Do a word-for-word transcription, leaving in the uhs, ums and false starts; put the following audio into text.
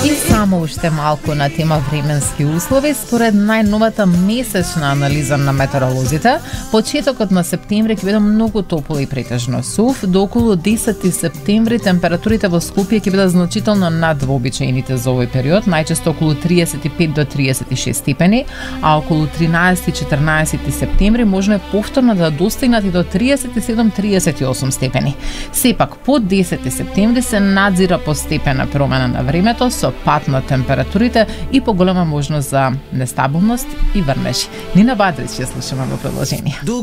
И само уште малку на тема временски услови, според најновата месечна анализа на метеоролозите, почетокот на септември ќе биде многу топло и претежно сув, до околу десети септември температурите во Скопје ќе бидат значително над вообичаените за овој период, најчесто околу триесет и пет до триесет и шест степени, а околу тринаесети и четрнаесети септември можно е повторно да достигнат и до триесет и седум до триесет и осум степени. Сепак, по десети септември се надзира постепена промена на времето со пат на температурите и поголема можност за нестабилност и врнежи. Нина Бадрич ја слушаме во продолжение.